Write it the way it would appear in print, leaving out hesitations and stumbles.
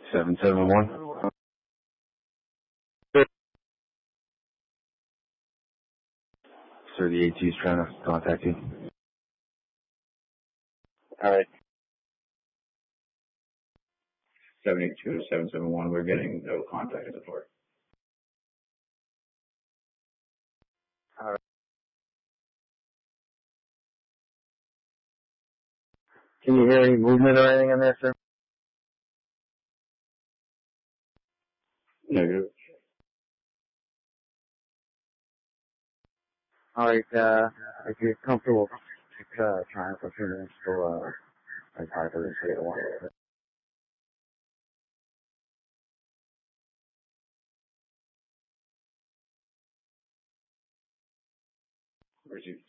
771. Sir, the AT is trying to contact you. All right. 782 to 771. We're getting no contact at the port. All right. Can you hear any movement or anything in there, sir? Negative. All right. If you're comfortable, trying for 2 minutes to like Harper and say one. Where's you?